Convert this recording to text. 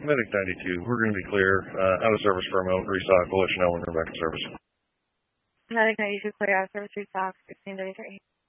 Medic 92, we're going to be clear. Out of service for a moment. Restock. We'll let you know when we're back in service. Medic 92, clear out of service, restock, 1633.